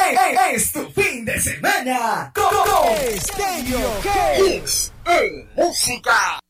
Es tu fin de semana con Estéreo Música.